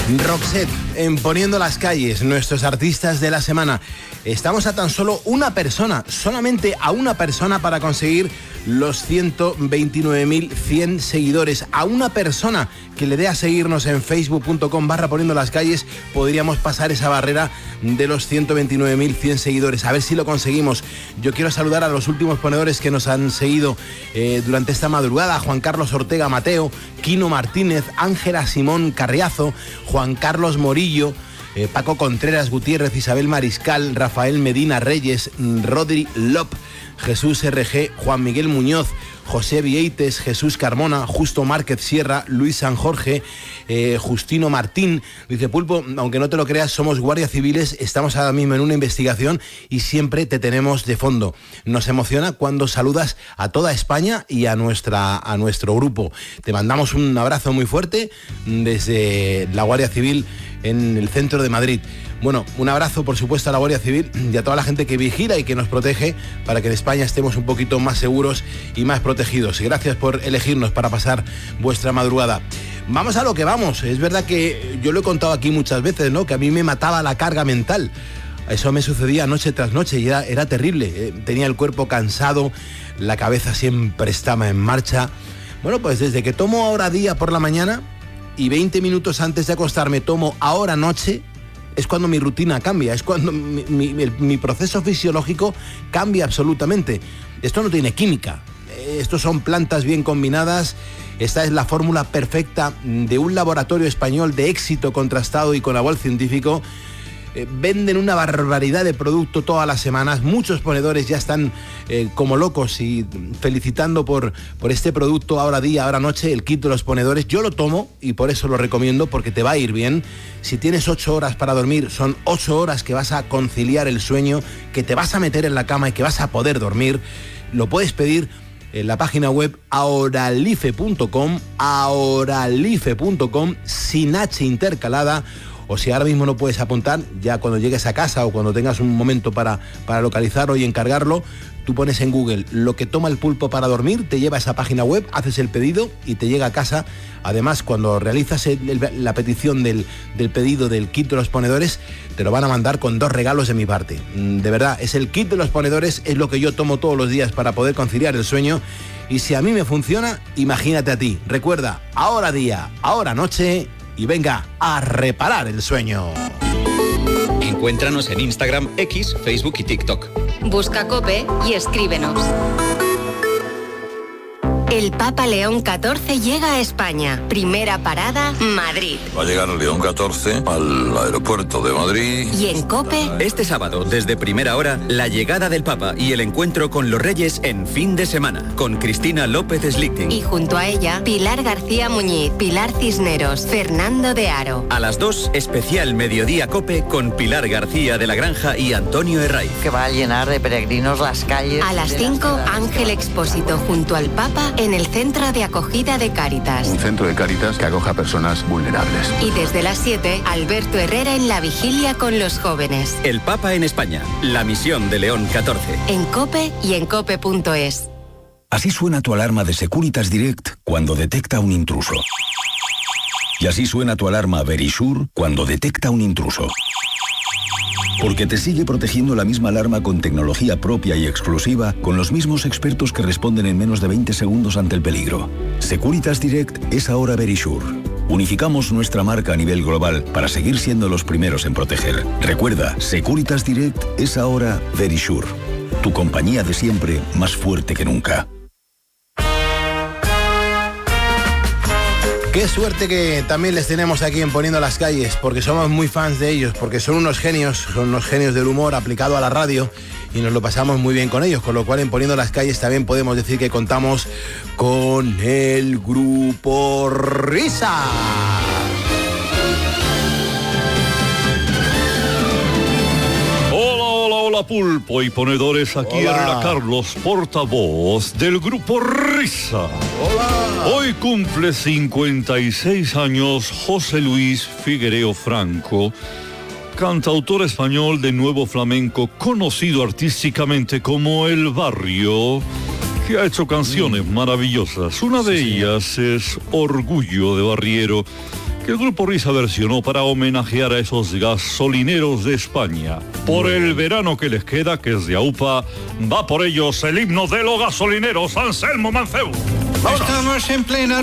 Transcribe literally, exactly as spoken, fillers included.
Roxette, en Poniendo las Calles, nuestros artistas de la semana. Estamos a tan solo una persona, solamente a una persona para conseguir los ciento veintinueve mil cien seguidores. A una persona que le dé a seguirnos en facebook.com barra Poniendo las Calles, podríamos pasar esa barrera de los ciento veintinueve mil cien seguidores. A ver si lo conseguimos. Yo quiero saludar a los últimos ponedores que nos han seguido eh, durante esta madrugada. Juan Carlos Ortega Mateo, Quino Martínez, Ángela Simón Carriazo, Juan Carlos Morillo, eh, Paco Contreras Gutiérrez, Isabel Mariscal, Rafael Medina Reyes, Rodri Lop, Jesús R G, Juan Miguel Muñoz, José Vieites, Jesús Carmona, Justo Márquez Sierra, Luis San Jorge, eh, Justino Martín. Dice: Pulpo, aunque no te lo creas, somos guardias civiles, estamos ahora mismo en una investigación y siempre te tenemos de fondo. Nos emociona cuando saludas a toda España y a, nuestra, a nuestro grupo. Te mandamos un abrazo muy fuerte desde la Guardia Civil en el centro de Madrid. Bueno, un abrazo por supuesto a la Guardia Civil y a toda la gente que vigila y que nos protege para que en España estemos un poquito más seguros y más protegidos. Y gracias por elegirnos para pasar vuestra madrugada. Vamos a lo que vamos. Es verdad que yo lo he contado aquí muchas veces, ¿no? Que a mí me mataba la carga mental. Eso me sucedía noche tras noche y era, era terrible. Tenía el cuerpo cansado, la cabeza siempre estaba en marcha. Bueno, pues desde que tomo ahora día por la mañana y veinte minutos antes de acostarme tomo ahora noche, es cuando mi rutina cambia, es cuando mi, mi, mi proceso fisiológico cambia absolutamente. Esto no tiene química, estos son plantas bien combinadas. Esta es la fórmula perfecta de un laboratorio español de éxito contrastado y con aval científico. Eh, venden una barbaridad de producto todas las semanas. Muchos ponedores ya están eh, como locos y felicitando por, por este producto ahora día, ahora noche, el kit de los ponedores. Yo lo tomo y por eso lo recomiendo, porque te va a ir bien. Si tienes ocho horas para dormir, son ocho horas que vas a conciliar el sueño, que te vas a meter en la cama y que vas a poder dormir. Lo puedes pedir en la página web ahoralife punto com, ahoralife punto com, sin H intercalada. O si ahora mismo no puedes apuntar, ya cuando llegues a casa o cuando tengas un momento para, para localizarlo y encargarlo, tú pones en Google lo que toma el pulpo para dormir, te lleva a esa página web, haces el pedido y te llega a casa. Además, cuando realizas el, el, la petición del, del pedido del kit de los ponedores, te lo van a mandar con dos regalos de mi parte. De verdad, es el kit de los ponedores, es lo que yo tomo todos los días para poder conciliar el sueño. Y si a mí me funciona, imagínate a ti. Recuerda, ahora día, ahora noche, y venga a reparar el sueño. Encuéntranos en Instagram, X, Facebook y TikTok. Busca COPE y escríbenos. El Papa León catorce llega a España. Primera parada, Madrid. Va a llegar León catorce al aeropuerto de Madrid. Y en COPE... Este sábado, desde primera hora, la llegada del Papa y el encuentro con los Reyes en fin de semana. Con Cristina López Slichting. Y junto a ella, Pilar García Muñiz, Pilar Cisneros, Fernando de Aro. A las dos, especial Mediodía COPE con Pilar García de la Granja y Antonio Herraiz. Que va a llenar de peregrinos las calles. A las cinco, Ángel Expósito junto al Papa en el Centro de Acogida de Cáritas. Un centro de Cáritas que acoja a personas vulnerables. Y desde las siete, Alberto Herrera en la vigilia con los jóvenes. El Papa en España, la misión de León catorce. En COPE y en cope punto es. Así suena tu alarma de Securitas Direct cuando detecta un intruso. Y así suena tu alarma Verisure cuando detecta un intruso. Porque te sigue protegiendo la misma alarma con tecnología propia y exclusiva, con los mismos expertos que responden en menos de veinte segundos ante el peligro. Securitas Direct es ahora Verisure. Unificamos nuestra marca a nivel global para seguir siendo los primeros en proteger. Recuerda, Securitas Direct es ahora Verisure. Tu compañía de siempre, más fuerte que nunca. Qué suerte que también les tenemos aquí en Poniendo las Calles, porque somos muy fans de ellos, porque son unos genios, son unos genios del humor aplicado a la radio y nos lo pasamos muy bien con ellos, con lo cual en Poniendo las Calles también podemos decir que contamos con el Grupo Risa. Hola Pulpo y ponedores, aquí era Carlos, portavoz del Grupo Risa. Hola. Hoy cumple cincuenta y seis años José Luis Figuereo Franco, cantautor español de nuevo flamenco, conocido artísticamente como El Barrio, que ha hecho canciones mm. maravillosas. Una de sí, ellas es Orgullo de Barriero, que el Grupo Risa versionó para homenajear a esos gasolineros de España. Por el verano que les queda, que es de AUPA, va por ellos el himno de los gasolineros, Anselmo Mancebo. Estamos en plena